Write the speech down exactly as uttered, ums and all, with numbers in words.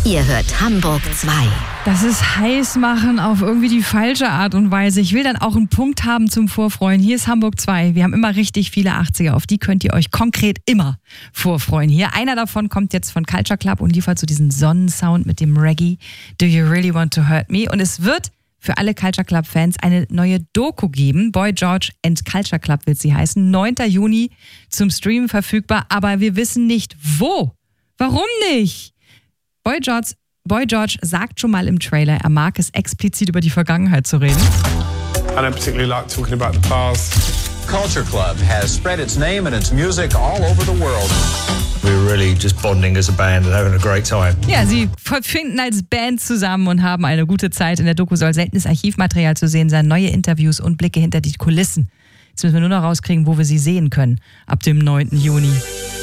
Ihr hört Hamburg zwei. Das ist heiß machen auf irgendwie die falsche Art und Weise. Ich will dann auch einen Punkt haben zum Vorfreuen. Hier ist Hamburg zwei. Wir haben immer richtig viele achtziger. Auf die könnt ihr euch konkret immer vorfreuen. Hier einer davon kommt jetzt von Culture Club und liefert so diesen Sonnensound mit dem Reggae. Do you really want to hurt me? Und es wird für alle Culture Club Fans eine neue Doku geben. Boy George and Culture Club wird sie heißen. neunter Juni zum Streamen verfügbar. Aber wir wissen nicht wo. Warum nicht? Boy George, Boy George sagt schon mal im Trailer, er mag es explizit über die Vergangenheit zu reden. I don't particularly like talking about the past. Culture Club has spread its name and its music all over the world. We're really just bonding as a band and having a great time. Ja, sie finden als Band zusammen und haben eine gute Zeit. In der Doku soll seltenes Archivmaterial zu sehen sein, neue Interviews und Blicke hinter die Kulissen. Jetzt müssen wir nur noch rauskriegen, wo wir sie sehen können ab dem neunten Juni.